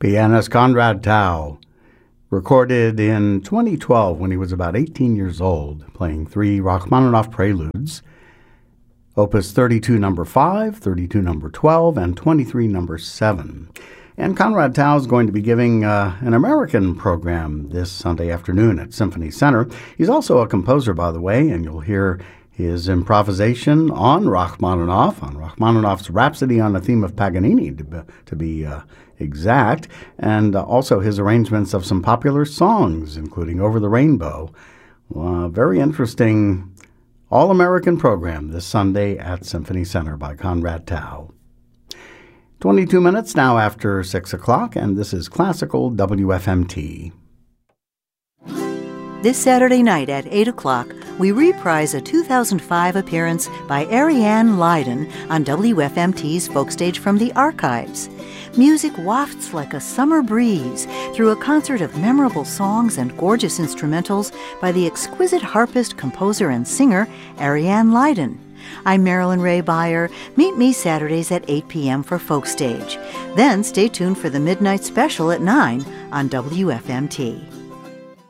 Pianist Conrad Tao, recorded in 2012 when he was about 18 years old, playing 3 Rachmaninoff preludes, Opus 32 number 5, 32 number 12, and 23 number 7. And Conrad Tao is going to be giving an American program this Sunday afternoon at Symphony Center. He's also a composer, by the way, and you'll hear his improvisation on Rachmaninoff's Rhapsody on the Theme of Paganini, to be exact, and also his arrangements of some popular songs, including Over the Rainbow. Very interesting all-American program this Sunday at Symphony Center by Conrad Tao. 22 minutes now after 6 o'clock, and this is Classical WFMT. This Saturday night at 8 o'clock, we reprise a 2005 appearance by Ariane Leiden on WFMT's Folkstage from the Archives. Music wafts like a summer breeze through a concert of memorable songs and gorgeous instrumentals by the exquisite harpist, composer, and singer Ariane Leiden. I'm Marilyn Ray Beyer. Meet me Saturdays at 8 p.m. for Folkstage. Then stay tuned for the Midnight Special at 9 on WFMT.